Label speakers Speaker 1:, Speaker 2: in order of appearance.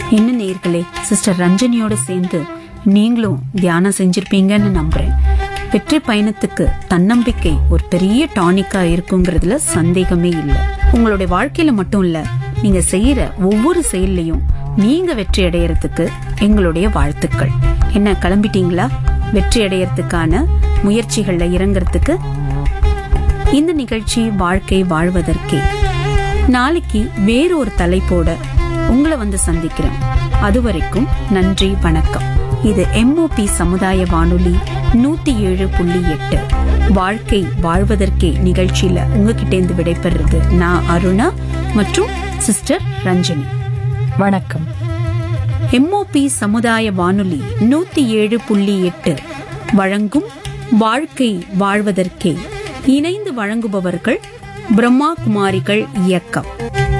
Speaker 1: என்ன நேயர்களே, சிஸ்டர் ரஞ்சனியோட சேர்ந்து நீங்களும் தியானம் செஞ்சிருப்பீங்கன்னு நம்புறேன். வெற்றி பயணத்துக்கு தன்னம்பிக்கை ஒரு பெரிய டானிக்கா இருக்குங்கிறதுல சந்தேகமே இல்லை. உங்களுடைய வாழ்க்கையில மட்டும் இல்ல, நீங்க செய்யற ஒவ்வொரு செயல்லையும் நீங்க வெற்றி அடையறதுக்கு எங்களுடைய வாழ்த்துக்கள். என்ன, கிளம்பிட்டீங்களா வெற்றி அடையறதுக்கான முயற்சிகள்ல இறங்கறதுக்கு? இந்த நிகழ்ச்சி வாழ்க்கை வாழ்வதற்கே. நாளைக்கு வேறொரு தலைப்போட உங்களை வந்து சந்திக்கிறேன். அதுவரைக்கும் நன்றி, வணக்கம். இது MOP சமுதாய வானொலி 107.8 வாழ்க்கை வாழ்வதற்கே நிகழ்ச்சியில உங்ககிட்டேந்து விடைபெறுறது நான் அருணா மற்றும் சிஸ்டர் ரஞ்சனி.
Speaker 2: வணக்கம்.
Speaker 1: MOP சமுதாய வானொலி 107.8 வழங்கும் வாழ்க்கை வாழ்வதற்கே. இணைந்து வழங்குபவர்கள் பிரம்மா குமாரிகள் இயக்கம்.